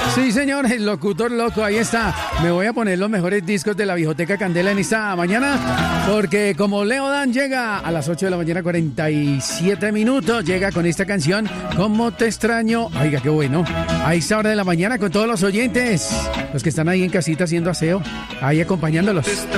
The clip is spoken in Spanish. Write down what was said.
Sí, señor, el locutor loco, ahí está. Me voy a poner los mejores discos de la Viejoteca Candela en esta mañana, porque como Leo Dan llega a las 8 de la mañana, 47 minutos, llega con esta canción, ¿Cómo te extraño? Oiga, qué bueno. A esta hora de la mañana con todos los oyentes, los que están ahí en casita haciendo aseo, ahí acompañándolos.